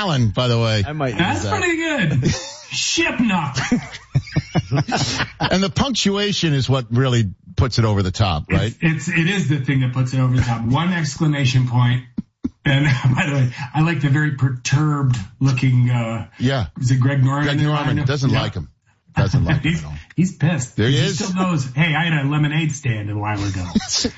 Alan, by the way. I might use That's that. pretty good. Shipnock. And the punctuation is what really puts it over the top, right? It is the thing that puts it over the top. 1 exclamation point. And by the way, I like the very perturbed looking, is it Greg Norman? Greg Norman doesn't like him. Doesn't like him at all. He's pissed. There he He is. still knows, hey, I had a lemonade stand a while ago.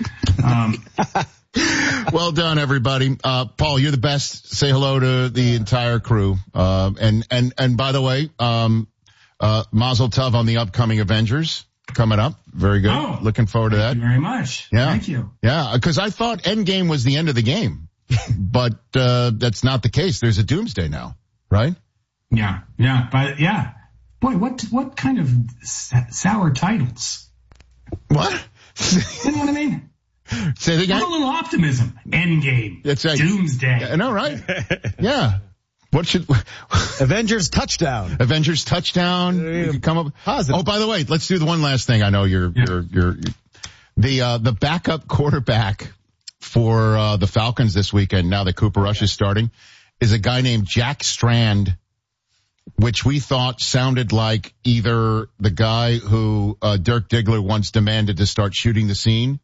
Well done, everybody. Paul, you're the best. Say hello to the entire crew. And by the way, Mazel Tov on the upcoming Avengers coming up. Very good. Oh, looking forward to that. Thank you very much. Yeah. Thank you. Yeah, because I thought Endgame was the end of the game, but that's not the case. There's a Doomsday now, right? Yeah. Boy, what kind of sour titles? What? You know what I mean? Say it again. A little optimism. Endgame. That's right. Doomsday. I know, right? Yeah. What should Avengers touchdown. Avengers touchdown? You could come up. Positive. Oh, by the way, let's do the one last thing. I know you're the backup quarterback for the Falcons this weekend. Now that Cooper Rush is starting, is a guy named Jack Strand, which we thought sounded like either the guy who Dirk Diggler once demanded to start shooting the scene,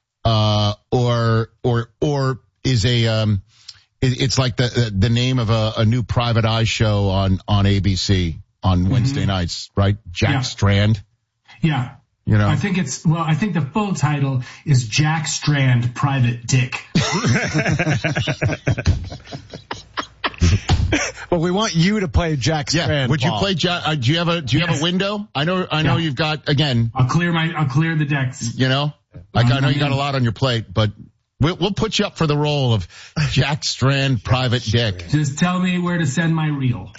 or is it's like the name of a new Private Eye show on ABC on Wednesday nights, right? Jack Strand. Yeah. You know, I think the full title is Jack Strand Private Dick. Well, we want you to play Jack Strand. Yeah. Would you Paul. play Jack? Do you have a window? I know you've got, again. I'll clear the decks. You know, I know you got a lot on your plate, but we'll put you up for the role of Jack Strand Private Dick. Just tell me where to send my reel.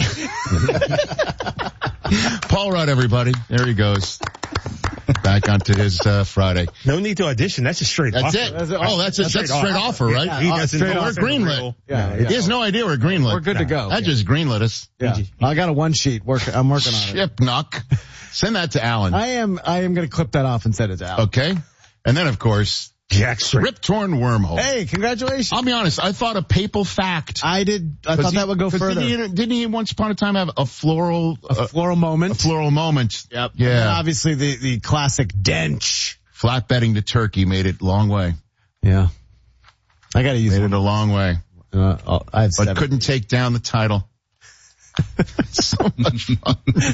Paul Rudd, everybody. There he goes. Back onto his Friday. No need to audition. That's a straight offer. That's it. That's a straight offer, right? Yeah, he doesn't We're offer greenlit. Yeah. He has no idea we're greenlit. We're good to go. That just greenlit us. Yeah. I got a one sheet. I'm working on it. Shipnock. Send that to Alan. I am going to clip that off and send it to Alan. Okay. And then, of course, Jack Strand. Rip Torn Wormhole. Hey, congratulations. I'll be honest. I thought a papal fact. I thought that would go further. Didn't he once upon a time have a floral moment? A floral moment. Yep. Yeah. And obviously the classic dench. Flatbedding to turkey made it a long way. Yeah. I got to use Made it a long way. I have but couldn't take down the title. So much fun.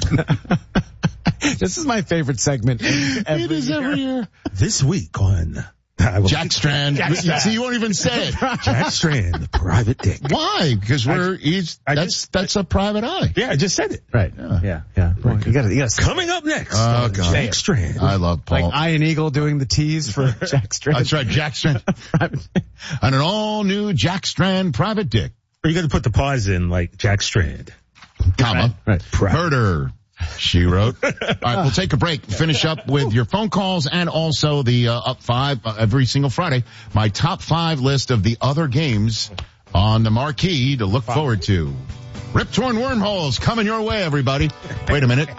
This is my favorite segment. It is every year. This week on Jack Strand. See, you won't even say it. Jack Strand, the Private Dick. Why? Because that's a private eye. Yeah, I just said it. Right. Yeah. Boy, you got Coming up next. Oh, God. Jack Strand. I love Paul. like Iron Eagle doing the tease for Jack Strand. That's right, Jack Strand. And an all new Jack Strand Private Dick. Or you got to put the pause in like Jack Strand, comma, Right. Murder, she wrote. All right, we'll take a break. Finish up with your phone calls and also the Up 5 every single Friday. My top 5 list of the other games on the marquee to look forward to. Rip Torn Wormholes coming your way, everybody. Wait a minute.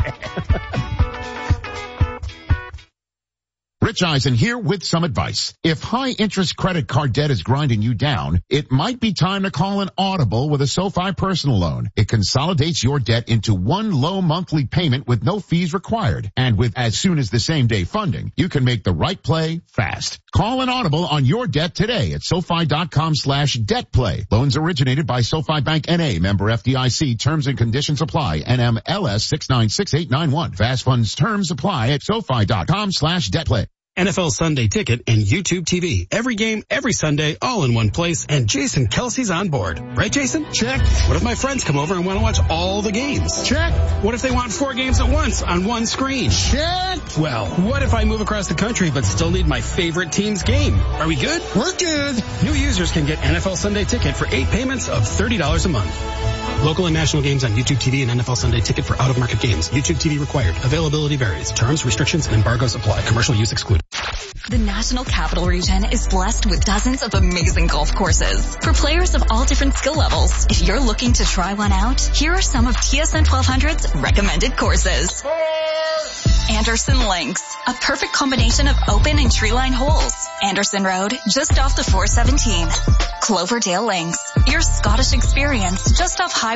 Rich Eisen here with some advice. If high-interest credit card debt is grinding you down, it might be time to call an Audible with a SoFi personal loan. It consolidates your debt into one low monthly payment with no fees required. And with as soon as the same day funding, you can make the right play fast. Call an Audible on your debt today at SoFi.com/debtplay. Loans originated by SoFi Bank N.A. Member FDIC. Terms and conditions apply. NMLS 696891. Fast funds terms apply at SoFi.com/debtplay. NFL Sunday Ticket and YouTube TV. Every game, every Sunday, all in one place, and Jason Kelsey's on board. Right, Jason? Check. What if my friends come over and want to watch all the games? Check. What if they want 4 games at once on one screen? Check. Well, what if I move across the country but still need my favorite team's game? Are we good? We're good. New users can get NFL Sunday Ticket for 8 payments of $30 a month. Local and national games on YouTube TV and NFL Sunday Ticket for out-of-market games. YouTube TV required. Availability varies. Terms, restrictions, and embargoes apply. Commercial use excluded. The National Capital Region is blessed with dozens of amazing golf courses for players of all different skill levels. If you're looking to try one out, here are some of TSN 1200's recommended courses. Anderson Links, a perfect combination of open and tree-lined holes. Anderson Road, just off the 417. Cloverdale Links, your Scottish experience just off Highway